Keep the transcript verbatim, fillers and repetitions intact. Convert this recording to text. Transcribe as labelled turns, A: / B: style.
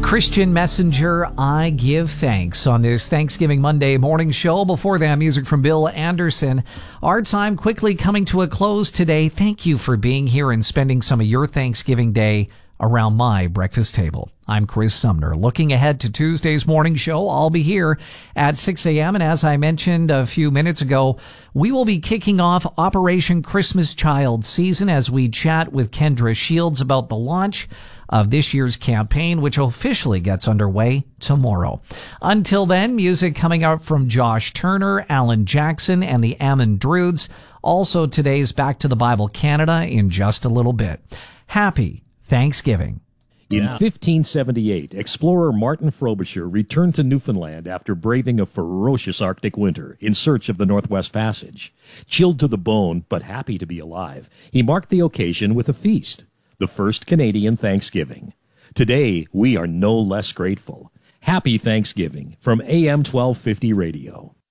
A: Christian Messenger, I Give Thanks on this Thanksgiving Monday morning show. Before that, music from Bill Anderson. Our time quickly coming to a close today. Thank you for being here and spending some of your Thanksgiving day around my breakfast table. I'm Chris Sumner. Looking ahead to Tuesday's morning show, I'll be here at six a.m. And as I mentioned a few minutes ago, we will be kicking off Operation Christmas Child season as we chat with Kendra Shields about the launch of this year's campaign, which officially gets underway tomorrow. Until then, music coming out from Josh Turner, Alan Jackson, and the Ammon Druids. Also today's Back to the Bible Canada in just a little bit. Happy Thanksgiving.
B: In fifteen seventy-eight, explorer Martin Frobisher returned to Newfoundland after braving a ferocious Arctic winter in search of the Northwest Passage. Chilled to the bone, but happy to be alive, he marked the occasion with a feast, the first Canadian Thanksgiving. Today, we are no less grateful. Happy Thanksgiving from A M twelve fifty Radio.